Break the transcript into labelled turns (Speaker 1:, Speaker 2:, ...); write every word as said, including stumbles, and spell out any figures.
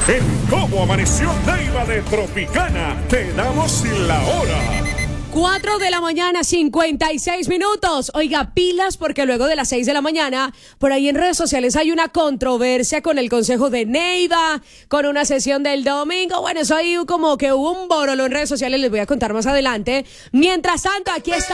Speaker 1: En Cómo Amaneció Neiva de Tropicana, te damos la hora.
Speaker 2: cuatro de la mañana, cincuenta y seis minutos. Oiga, pilas, porque luego de las seis de la mañana, por ahí en redes sociales hay una controversia con el Consejo de Neiva, con una sesión del domingo. Bueno, eso ahí como que hubo un borolo en redes sociales, les voy a contar más adelante. Mientras tanto, aquí está